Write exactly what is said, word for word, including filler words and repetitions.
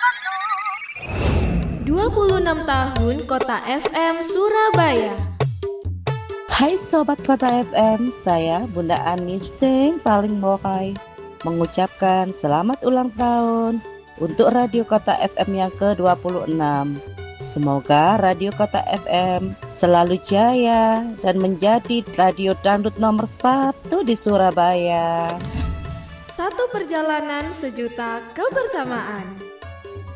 dua puluh enam tahun Kota F M Surabaya. Hai Sobat Kota F M, saya Bunda Anis sing paling mokai mengucapkan selamat ulang tahun untuk Radio Kota F M yang ke dua puluh enam. Semoga Radio Kota F M selalu jaya dan menjadi radio dangdut nomor satu di Surabaya. Satu perjalanan sejuta kebersamaan.